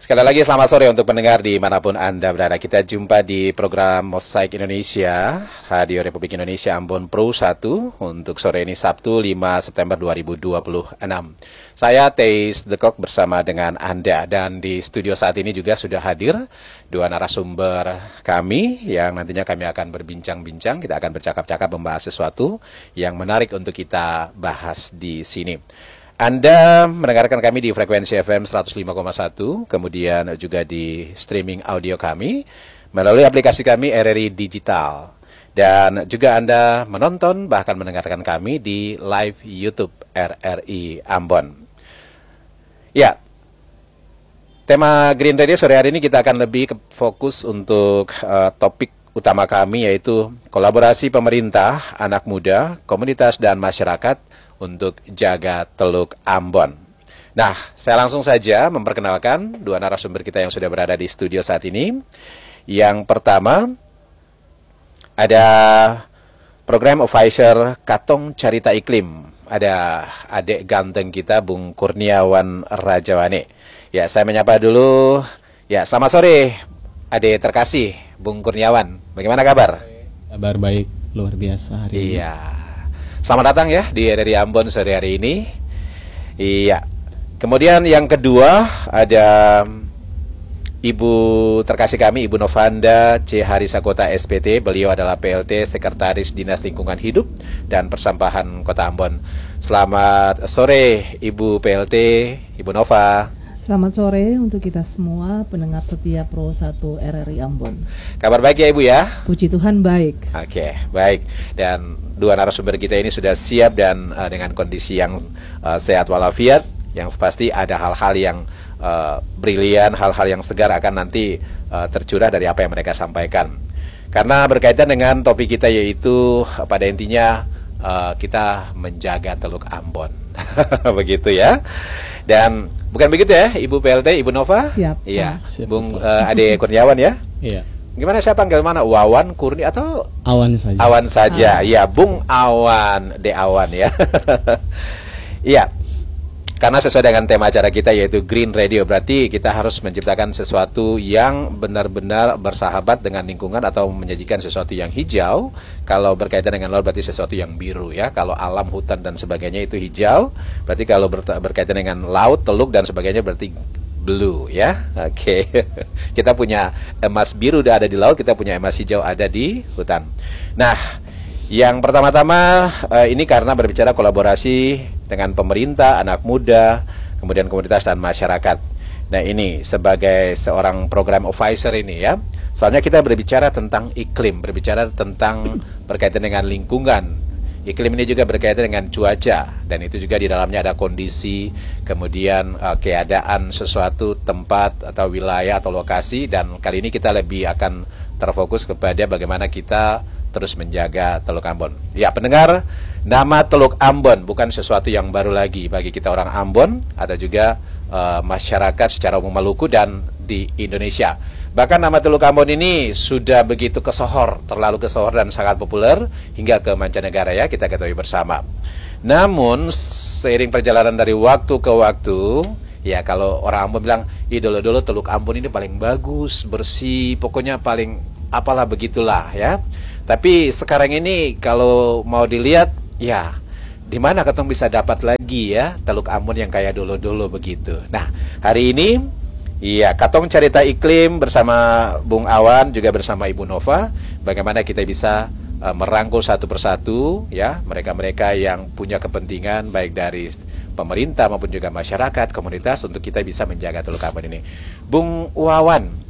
Sekali lagi selamat sore untuk pendengar dimanapun Anda berada. Kita jumpa di program Mosaik Indonesia, Radio Republik Indonesia Ambon Pro 1 untuk sore ini Sabtu 5 September 2026. Saya Teis Dekok bersama dengan Anda, dan di studio saat ini juga sudah hadir dua narasumber kami yang nantinya kami akan berbincang-bincang. Kita akan bercakap-cakap membahas sesuatu yang menarik untuk kita bahas di sini. Anda mendengarkan kami di frekuensi FM 105,1, kemudian juga di streaming audio kami melalui aplikasi kami RRI Digital. Dan juga Anda menonton bahkan mendengarkan kami di live YouTube RRI Ambon. Ya, tema Green Radio sore hari ini kita akan lebih fokus untuk topik utama kami, yaitu kolaborasi pemerintah, anak muda, komunitas, dan masyarakat untuk jaga Teluk Ambon. Nah, saya langsung saja memperkenalkan dua narasumber kita yang sudah berada di studio saat ini. Yang pertama, ada program officer Katong Carita Iklim. Ada adik ganteng kita, Bung Kurniawan Rajawane. Ya, saya menyapa dulu. Ya, selamat sore, adik terkasih, Bung Kurniawan. Bagaimana kabar? Kabar baik, luar biasa hari ini. Iya. Selamat datang ya di RRI Ambon sore hari ini. Iya. Kemudian yang kedua ada Ibu terkasih kami, Ibu Novanda C. Harisakota SPT. Beliau adalah PLT Sekretaris Dinas Lingkungan Hidup dan Persampahan Kota Ambon. Selamat sore Ibu PLT, Ibu Nova. Selamat sore untuk kita semua pendengar setia Pro 1 RRI Ambon. Kabar baik ya Ibu ya? Puji Tuhan baik. Oke, baik. Dan dua narasumber kita ini sudah siap dan dengan kondisi yang sehat walafiat. Yang pasti ada hal-hal yang brilian, hal-hal yang segar akan nanti tercurah dari apa yang mereka sampaikan. Karena berkaitan dengan topik kita, yaitu pada intinya kita menjaga Teluk Ambon. Begitu ya. Dan bukan begitu ya Ibu PLT, Ibu Nova? Siap. Iya, Siap, Bung Ade Kurniawan ya? Iya. Gimana, saya panggil mana? Wawan, Kurni, atau Awan saja. Awan saja? Iya, Bung Awan, De Awan ya. Iya. Karena sesuai dengan tema acara kita, yaitu Green Radio, berarti kita harus menciptakan sesuatu yang benar-benar bersahabat dengan lingkungan atau menyajikan sesuatu yang hijau. Kalau berkaitan dengan laut berarti sesuatu yang biru ya. Kalau alam, hutan dan sebagainya itu hijau. Berarti kalau berkaitan dengan laut, teluk dan sebagainya berarti blue ya. Oke. Kita punya emas biru ada di laut, kita punya emas hijau ada di hutan. Nah, yang pertama-tama ini karena berbicara kolaborasi dengan pemerintah, anak muda, kemudian komunitas dan masyarakat. Nah, ini sebagai seorang program officer ini ya. Soalnya kita berbicara tentang iklim, berbicara tentang berkaitan dengan lingkungan. Iklim ini juga berkaitan dengan cuaca, dan itu juga di dalamnya ada kondisi, kemudian keadaan sesuatu tempat atau wilayah atau lokasi. Dan kali ini kita lebih akan terfokus kepada bagaimana kita terus menjaga Teluk Ambon. Ya pendengar, nama Teluk Ambon bukan sesuatu yang baru lagi bagi kita orang Ambon atau juga masyarakat secara umum Maluku dan di Indonesia. Bahkan nama Teluk Ambon ini sudah begitu kesohor, terlalu kesohor dan sangat populer hingga ke mancanegara ya, kita ketahui bersama. Namun seiring perjalanan dari waktu ke waktu, ya kalau orang Ambon bilang, dulu-dulu Teluk Ambon ini paling bagus, bersih, pokoknya paling apalah begitulah ya. Tapi sekarang ini kalau mau dilihat, ya di mana ketong bisa dapat lagi ya Teluk Ambon yang kayak dulu-dulu begitu. Nah, hari ini iya, Katong Carita Iklim bersama Bung Awan juga bersama Ibu Nova, bagaimana kita bisa merangkul satu persatu ya mereka-mereka yang punya kepentingan baik dari pemerintah maupun juga masyarakat, komunitas, untuk kita bisa menjaga Teluk Ambon ini. Bung Wawan,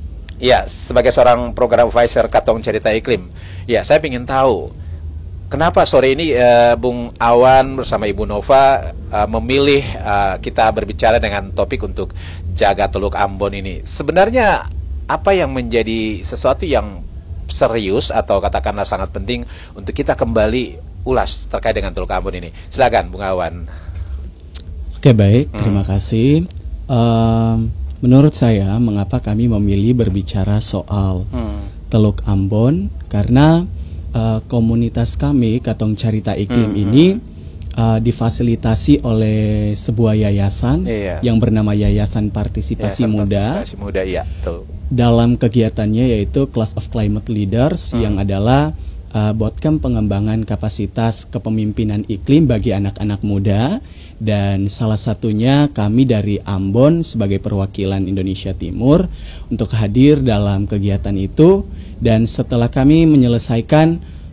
ya, sebagai seorang program officer Katong Carita Iklim, ya saya ingin tahu kenapa sore ini Bung Awan bersama Ibu Nova memilih kita berbicara dengan topik untuk jaga Teluk Ambon ini. Sebenarnya apa yang menjadi sesuatu yang serius atau katakanlah sangat penting untuk kita kembali ulas terkait dengan Teluk Ambon ini? Silakan Bung Awan. Oke, baik, terima kasih. Menurut saya, mengapa kami memilih berbicara soal Teluk Ambon? Karena komunitas kami, Katong Carita Iklim ini difasilitasi oleh sebuah yayasan yang bernama Yayasan Partisipasi Muda. Partisipasi Muda, iya, betul. Dalam kegiatannya yaitu Class of Climate Leaders yang adalah bootcamp pengembangan kapasitas kepemimpinan iklim bagi anak-anak muda, dan salah satunya kami dari Ambon sebagai perwakilan Indonesia Timur untuk hadir dalam kegiatan itu. Dan setelah kami menyelesaikan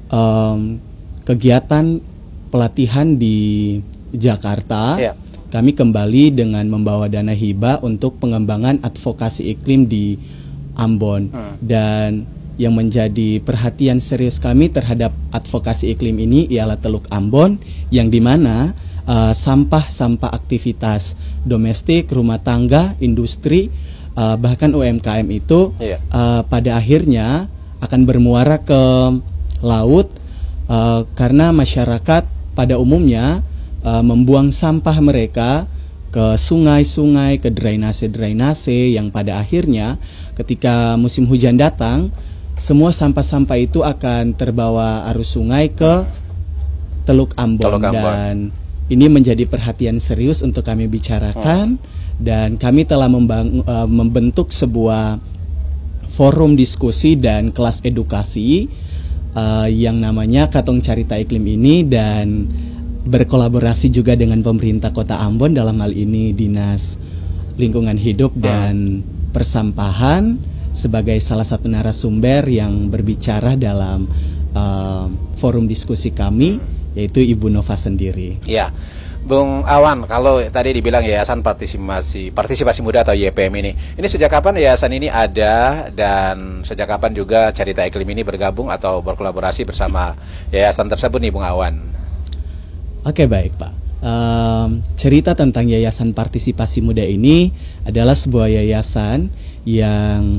kegiatan pelatihan di Jakarta, kami kembali dengan membawa dana hibah untuk pengembangan advokasi iklim di Ambon. Dan yang menjadi perhatian serius kami terhadap advokasi iklim ini ialah Teluk Ambon, yang dimana sampah-sampah aktivitas domestik, rumah tangga, industri, bahkan UMKM itu pada akhirnya akan bermuara ke laut, karena masyarakat pada umumnya membuang sampah mereka ke sungai-sungai, ke drainase-drainase, yang pada akhirnya ketika musim hujan datang, semua sampah-sampah itu akan terbawa arus sungai ke Teluk Ambon. Dan ini menjadi perhatian serius untuk kami bicarakan, dan kami telah membentuk sebuah forum diskusi dan kelas edukasi yang namanya Katong Carita Iklim ini, dan berkolaborasi juga dengan pemerintah Kota Ambon, dalam hal ini Dinas Lingkungan Hidup dan Persampahan, sebagai salah satu narasumber yang berbicara dalam forum diskusi kami, yaitu Ibu Nova sendiri. Ya, Bung Awan, kalau tadi dibilang Yayasan Partisipasi Muda atau YPM ini sejak kapan yayasan ini ada, dan sejak kapan juga Carita Iklim ini bergabung atau berkolaborasi bersama yayasan tersebut nih, Bung Awan? Oke, baik Pak. Cerita tentang Yayasan Partisipasi Muda ini adalah sebuah yayasan yang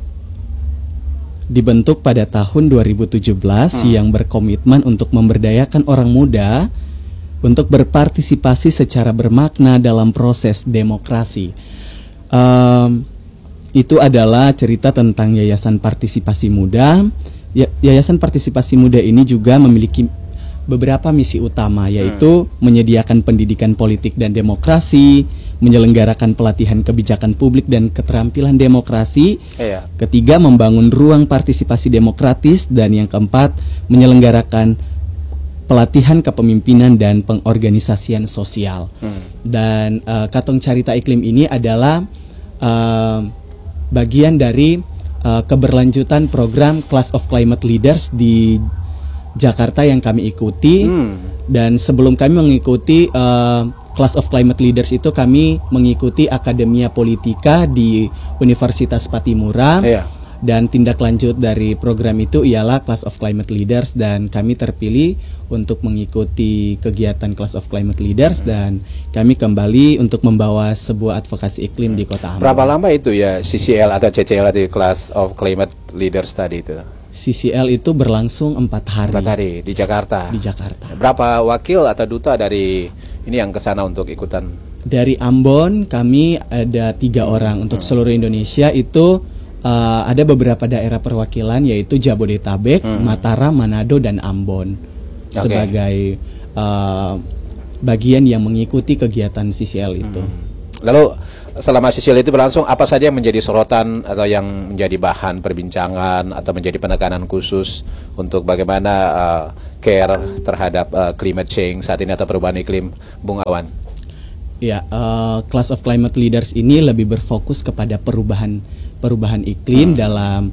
dibentuk pada tahun 2017 yang berkomitmen untuk memberdayakan orang muda untuk berpartisipasi secara bermakna dalam proses demokrasi. Itu adalah cerita tentang Yayasan Partisipasi Muda. Yayasan Partisipasi Muda ini juga memiliki beberapa misi utama, yaitu menyediakan pendidikan politik dan demokrasi, menyelenggarakan pelatihan kebijakan publik dan keterampilan demokrasi, ketiga membangun ruang partisipasi demokratis, dan yang keempat menyelenggarakan pelatihan kepemimpinan dan pengorganisasian sosial. Dan Katong Carita Iklim ini adalah bagian dari keberlanjutan program Class of Climate Leaders di Jakarta yang kami ikuti. Dan sebelum kami mengikuti Class of Climate Leaders itu, kami mengikuti Akademia Politika di Universitas Patimura. Dan tindak lanjut dari program itu ialah Class of Climate Leaders, dan kami terpilih untuk mengikuti kegiatan Class of Climate Leaders, dan kami kembali untuk membawa sebuah advokasi iklim di Kota Ambon. Berapa lama itu ya CCL atau CCL di Class of Climate Leaders tadi itu? CCL itu berlangsung 4 hari. 4 hari di Jakarta. Di Jakarta. Berapa wakil atau duta dari ini yang ke sana untuk ikutan? Dari Ambon kami ada 3 orang. Untuk seluruh Indonesia itu ada beberapa daerah perwakilan, yaitu Jabodetabek, Mataram, Manado, dan Ambon sebagai bagian yang mengikuti kegiatan CCL itu. Lalu selama CCL itu berlangsung, apa saja yang menjadi sorotan atau yang menjadi bahan perbincangan atau menjadi penekanan khusus untuk bagaimana care terhadap climate change saat ini atau perubahan iklim, Bung Awan? Ya, Class of Climate Leaders ini lebih berfokus kepada perubahan iklim dalam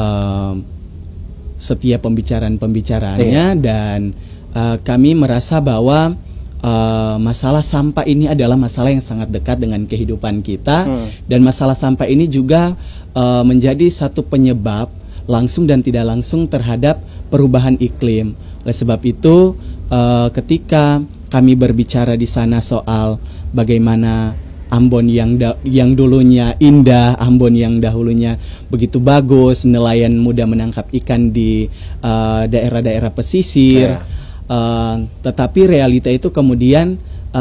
setiap pembicaraan-pembicaraannya, dan kami merasa bahwa masalah sampah ini adalah masalah yang sangat dekat dengan kehidupan kita, dan masalah sampah ini juga menjadi satu penyebab langsung dan tidak langsung terhadap perubahan iklim. Oleh sebab itu, ketika kami berbicara di sana soal bagaimana Ambon yang dulunya indah, Ambon yang dahulunya begitu bagus, nelayan mudah menangkap ikan di daerah-daerah pesisir, tetapi realita itu kemudian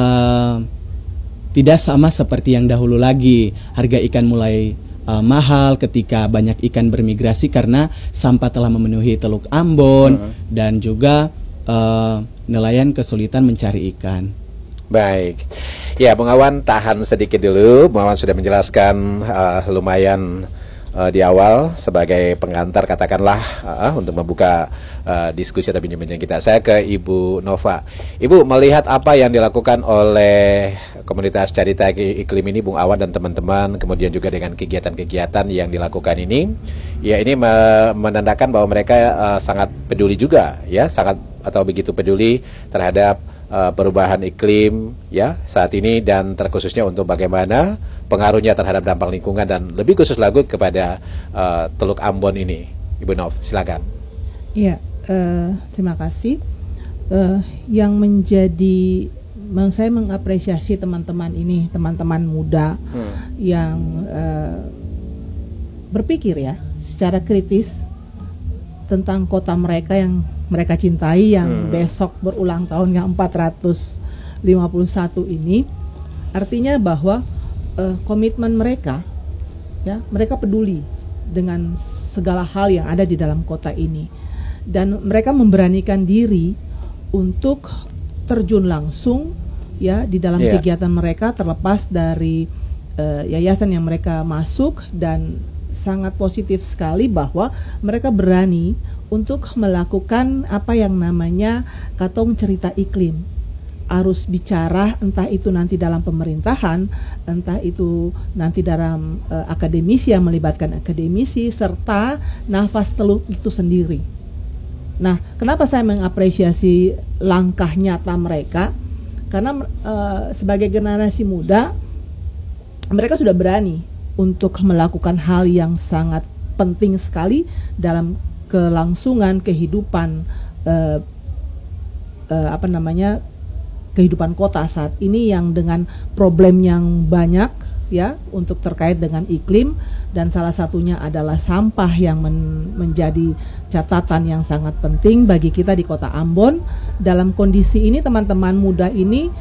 tidak sama seperti yang dahulu lagi. Harga ikan mulai mahal ketika banyak ikan bermigrasi karena sampah telah memenuhi Teluk Ambon, dan juga nelayan kesulitan mencari ikan. Baik, ya Bung Awan tahan sedikit dulu. Bung Awan sudah menjelaskan lumayan di awal sebagai pengantar katakanlah untuk membuka diskusi atau bincang-bincang kita. Saya ke Ibu Nova. Ibu melihat apa yang dilakukan oleh komunitas Carita Iklim ini, Bung Awan dan teman-teman, kemudian juga dengan kegiatan-kegiatan yang dilakukan ini, ya ini menandakan bahwa mereka sangat peduli juga, ya sangat atau begitu peduli terhadap perubahan iklim ya saat ini, dan terkhususnya untuk bagaimana pengaruhnya terhadap dampak lingkungan dan lebih khusus lagi kepada Teluk Ambon ini. Ibu Nov, silakan. Iya, terima kasih. Yang menjadi saya mengapresiasi teman-teman ini, teman-teman muda yang berpikir ya secara kritis tentang kota mereka yang mereka cintai, yang besok berulang tahun yang 451 ini. Artinya bahwa komitmen mereka, ya mereka peduli dengan segala hal yang ada di dalam kota ini, dan mereka memberanikan diri untuk terjun langsung ya di dalam kegiatan mereka, terlepas dari yayasan yang mereka masuk, dan sangat positif sekali bahwa mereka berani untuk melakukan apa yang namanya Katong Cerita Iklim. Harus bicara, entah itu nanti dalam pemerintahan, entah itu nanti dalam akademisi yang melibatkan akademisi, serta nafas teluk itu sendiri. Nah, kenapa saya mengapresiasi langkah nyata mereka? Karena sebagai generasi muda, mereka sudah berani untuk melakukan hal yang sangat penting sekali dalam kelangsungan kehidupan kehidupan kota saat ini, yang dengan problem yang banyak ya untuk terkait dengan iklim, dan salah satunya adalah sampah yang menjadi catatan yang sangat penting bagi kita di Kota Ambon. Dalam kondisi ini teman-teman muda ini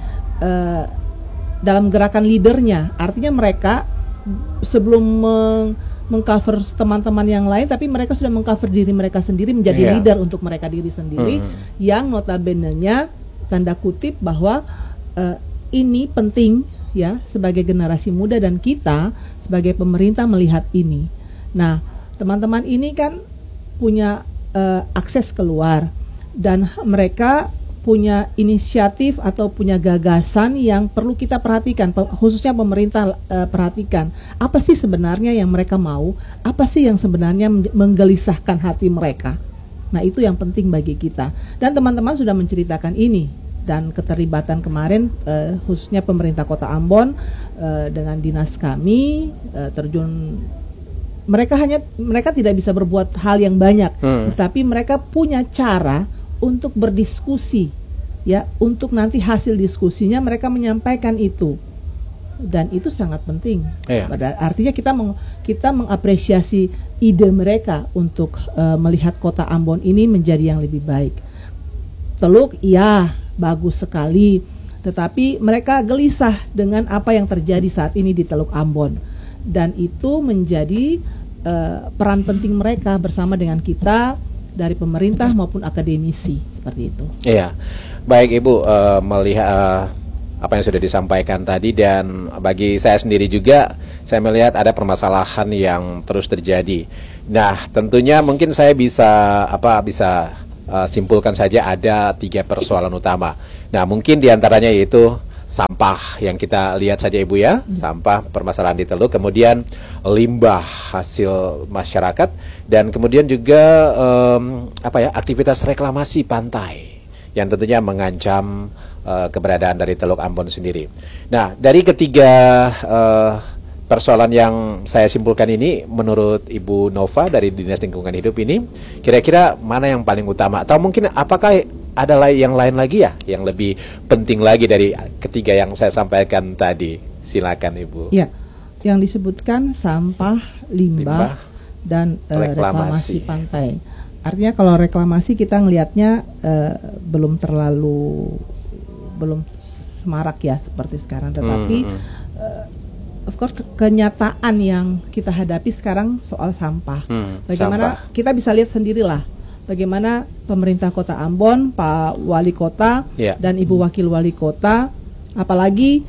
dalam gerakan leadernya, artinya mereka sebelum mengcover teman-teman yang lain, tapi mereka sudah mengcover diri mereka sendiri menjadi leader untuk mereka diri sendiri, yang notabene-nya tanda kutip bahwa ini penting ya sebagai generasi muda, dan kita sebagai pemerintah melihat ini. Nah, teman-teman ini kan punya akses keluar, dan mereka punya inisiatif atau punya gagasan yang perlu kita perhatikan, khususnya pemerintah perhatikan. Apa sih sebenarnya yang mereka mau? Apa sih yang sebenarnya menggelisahkan hati mereka? Nah, itu yang penting bagi kita. Dan teman-teman sudah menceritakan ini, dan keterlibatan kemarin khususnya pemerintah Kota Ambon dengan dinas kami terjun. Mereka tidak bisa berbuat hal yang banyak, tetapi mereka punya cara untuk berdiskusi, ya, untuk nanti hasil diskusinya mereka menyampaikan itu, dan itu sangat penting. Artinya kita mengapresiasi ide mereka untuk melihat Kota Ambon ini menjadi yang lebih baik. Teluk, iya, bagus sekali, tetapi mereka gelisah dengan apa yang terjadi saat ini di Teluk Ambon, dan itu menjadi peran penting mereka bersama dengan kita dari pemerintah maupun akademisi, seperti itu. Iya, baik Ibu, melihat apa yang sudah disampaikan tadi, dan bagi saya sendiri juga, saya melihat ada permasalahan yang terus terjadi. Nah, tentunya mungkin saya bisa simpulkan saja ada 3 persoalan utama. Nah, mungkin diantaranya yaitu sampah yang kita lihat saja Ibu ya, sampah permasalahan di Teluk, kemudian limbah hasil masyarakat, dan kemudian juga aktivitas reklamasi pantai yang tentunya mengancam keberadaan dari Teluk Ambon sendiri. Nah, dari ketiga persoalan yang saya simpulkan ini, menurut Ibu Nova dari Dinas Lingkungan Hidup ini, kira-kira mana yang paling utama, atau mungkin apakah ada yang lain lagi ya yang lebih penting lagi dari ketiga yang saya sampaikan tadi? Silakan Ibu. Ya, yang disebutkan sampah, limbah dan reklamasi pantai. Artinya kalau reklamasi kita ngelihatnya belum semarak ya seperti sekarang, tetapi of course kenyataan yang kita hadapi sekarang soal sampah. Bagaimana sampah. Kita bisa lihat sendirilah bagaimana pemerintah Kota Ambon, Pak Wali Kota dan Ibu Wakil Wali Kota, apalagi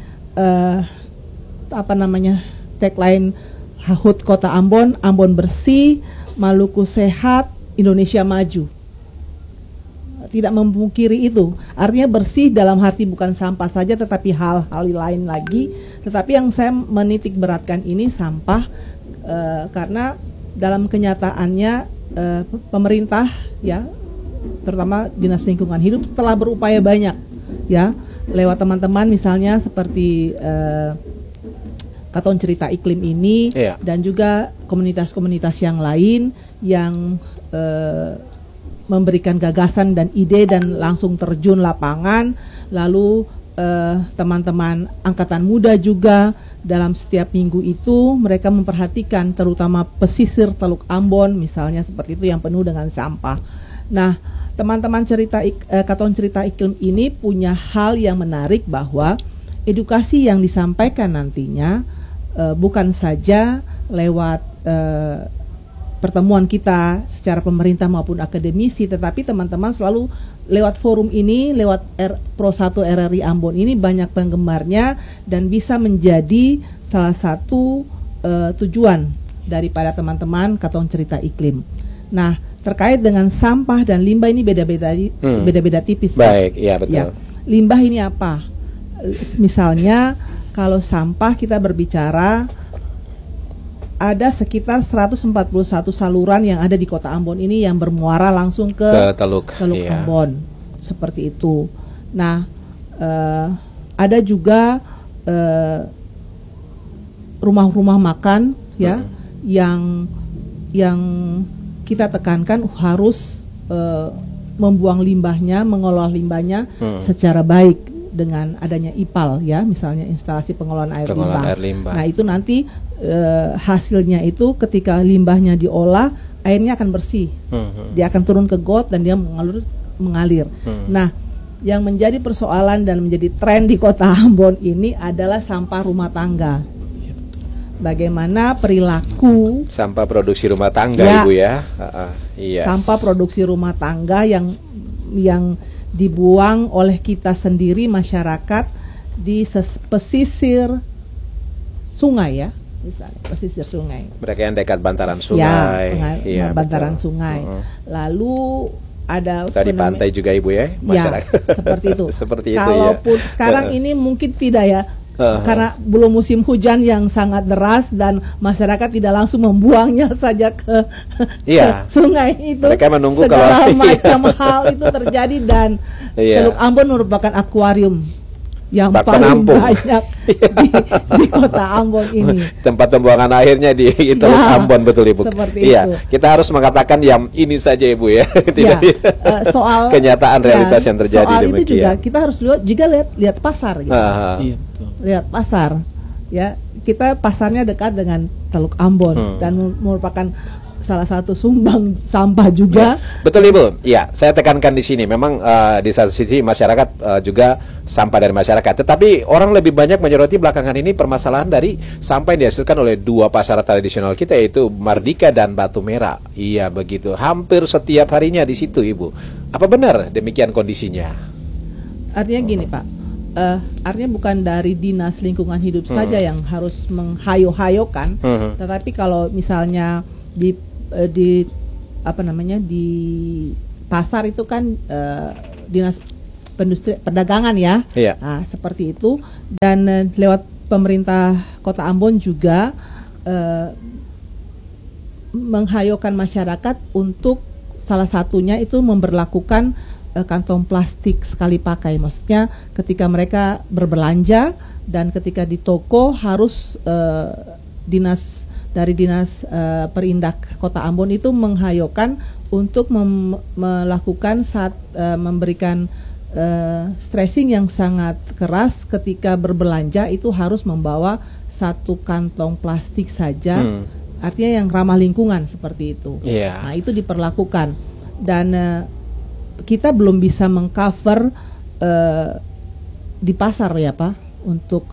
tagline HUT Kota Ambon, Ambon bersih, Maluku sehat, Indonesia maju. Tidak memungkiri itu. Artinya bersih dalam arti bukan sampah saja, tetapi hal-hal lain lagi. Tetapi yang saya menitik beratkan ini sampah, karena dalam kenyataannya pemerintah ya, terutama Dinas Lingkungan Hidup telah berupaya banyak ya, lewat teman-teman misalnya seperti Katon Cerita Iklim ini dan juga komunitas-komunitas yang lain yang memberikan gagasan dan ide dan langsung terjun lapangan. Lalu teman-teman angkatan muda juga dalam setiap minggu itu mereka memperhatikan terutama pesisir Teluk Ambon misalnya seperti itu yang penuh dengan sampah. Nah, teman-teman Katon Cerita Iklim ini punya hal yang menarik bahwa edukasi yang disampaikan nantinya bukan saja lewat pertemuan kita secara pemerintah maupun akademisi, tetapi teman-teman selalu lewat forum ini, lewat Pro 1 RRI Ambon ini banyak penggemarnya dan bisa menjadi salah satu tujuan daripada teman-teman Katon Cerita Iklim. Nah, terkait dengan sampah dan limbah ini beda-beda tipis. Baik, iya betul. Ya. Limbah ini apa? Misalnya kalau sampah kita berbicara ada sekitar 141 saluran yang ada di Kota Ambon ini yang bermuara langsung ke Teluk Ambon, seperti itu. Nah, ada juga rumah-rumah makan ya yang kita tekankan harus membuang limbahnya, mengolah limbahnya secara baik dengan adanya IPAL ya, misalnya instalasi pengelolaan air limbah. Nah, itu nanti hasilnya itu ketika limbahnya diolah, airnya akan bersih. Dia akan turun ke got dan dia mengalir. Nah, yang menjadi persoalan dan menjadi tren di Kota Ambon ini adalah sampah rumah tangga. Bagaimana perilaku sampah produksi rumah tangga, ya, Ibu ya. Yes. Sampah produksi rumah tangga yang dibuang oleh kita sendiri masyarakat di pesisir sungai ya, misalnya pesisir sungai. Mereka yang dekat bantaran sungai. Ya, bantaran sungai. Lalu ada di pantai juga Ibu ya, masyarakat. Ya, seperti itu. Seperti itu. Kalaupun sekarang ini mungkin tidak ya. Karena belum musim hujan yang sangat deras dan masyarakat tidak langsung membuangnya saja ke sungai itu. Mereka menunggu segala macam hal itu terjadi dan Teluk Ambon merupakan akuarium yang paling banyak di Kota Ambon ini. Tempat pembuangan akhirnya di Teluk Ambon, betul Ibu. Seperti itu. Kita harus mengatakan yang ini saja Ibu ya. Soal kenyataan realitas yang terjadi soal demikian. Itu juga kita harus juga lihat pasar gitu. Iya, betul. Lihat pasar ya, kita pasarnya dekat dengan Teluk Ambon dan merupakan salah satu sumbang sampah juga. Ya, betul Ibu. Ya, saya tekankan di sini. Memang di satu sisi masyarakat juga sampah dari masyarakat. Tetapi orang lebih banyak menyoroti belakangan ini permasalahan dari sampah yang dihasilkan oleh dua pasar tradisional kita, yaitu Mardika dan Batu Merah. Iya begitu. Hampir setiap harinya di situ Ibu. Apa benar demikian kondisinya? Artinya gini Pak. Artinya bukan dari Dinas Lingkungan Hidup saja yang harus menghayo-hayokan, tetapi kalau misalnya di pasar itu kan Dinas Perdagangan ya, nah, seperti itu. Dan lewat pemerintah Kota Ambon juga menghayokan masyarakat untuk salah satunya itu memberlakukan kantong plastik sekali pakai. Maksudnya ketika mereka berbelanja dan ketika di toko harus dinas Perindak Kota Ambon itu menghayokan untuk melakukan memberikan stressing yang sangat keras ketika berbelanja itu harus membawa satu kantong plastik saja. Artinya yang ramah lingkungan seperti itu. Nah, itu diperlakukan dan kita belum bisa mengcover di pasar ya Pak untuk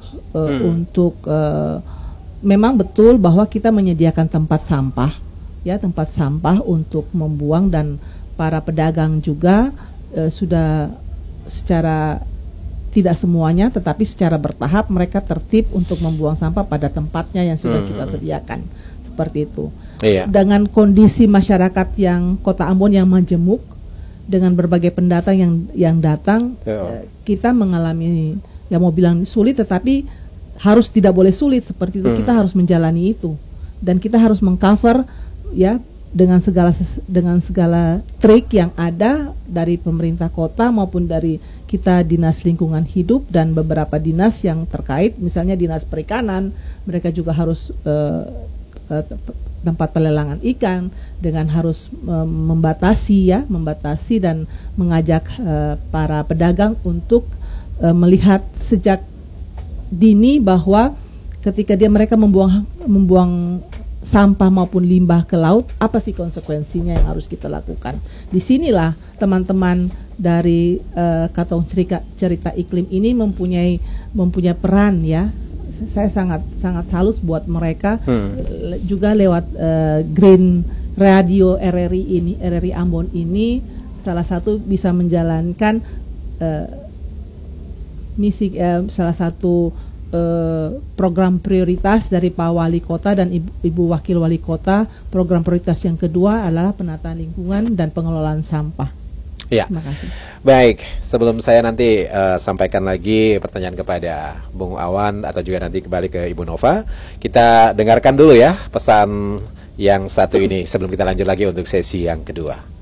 memang betul bahwa kita menyediakan tempat sampah untuk membuang dan para pedagang juga sudah secara tidak semuanya, tetapi secara bertahap mereka tertib untuk membuang sampah pada tempatnya yang sudah kita sediakan, seperti itu. Iya. Dengan kondisi masyarakat yang Kota Ambon yang majemuk, dengan berbagai pendatang yang datang, kita mengalami, ya mau bilang sulit, tetapi harus tidak boleh sulit seperti itu. Kita harus menjalani itu, dan kita harus mengcover ya dengan segala trik yang ada dari pemerintah kota maupun dari kita dinas lingkungan hidup dan beberapa dinas yang terkait, misalnya dinas perikanan, mereka juga harus tempat pelelangan ikan dengan harus membatasi dan mengajak para pedagang untuk melihat sejak dini bahwa ketika mereka membuang sampah maupun limbah ke laut, apa sih konsekuensinya yang harus kita lakukan. Disinilah teman-teman dari Katong Cerita Iklim ini mempunyai peran ya. Saya sangat salut buat mereka juga lewat Green Radio RRI Ambon ini salah satu bisa menjalankan misi salah satu program prioritas dari Pak Wali Kota dan Ibu Wakil Wali Kota. Program prioritas yang kedua adalah penataan lingkungan dan pengelolaan sampah. Ya. Terima kasih. Baik, sebelum saya nanti sampaikan lagi pertanyaan kepada Bung Awan atau juga nanti kembali ke Ibu Nova, kita dengarkan dulu ya pesan yang satu ini sebelum kita lanjut lagi untuk sesi yang kedua.